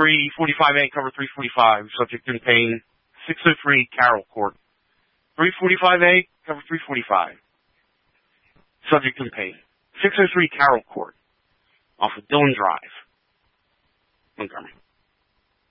345A, cover 345, subject in pain, 603 Carroll Court. 345A, cover 345, subject in pain, 603 Carroll Court, off of Dillon Drive, Montgomery.